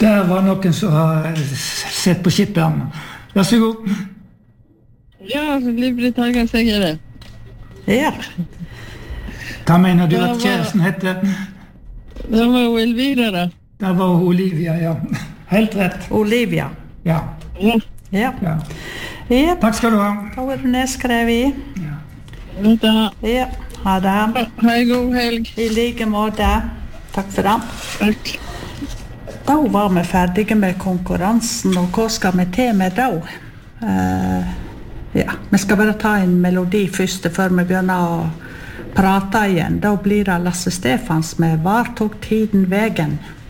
Der var noen som har sett på skipperen. Vær så god. Ja, Liv-Britt Hagen er det. Ja. Hva mener du at kjæresten hette? Det var jo Elvira da. Det var Olivia, ja. Helt rett. Olivia. Ja. Ja. Ja. Ja. Ja. Takk skal du ha. Da var du nedskrevet. Dette. Ja. Ha det. Ha en god helg. I like måte. Takk for det. Takk. Da var vi ferdige med konkurransen, og hva skal vi til med da? Ja, vi skal bare ta en melodi først, før vi begynner å prate igjen. Da blir det Lasse Stefans med «Var tok tiden vegen?»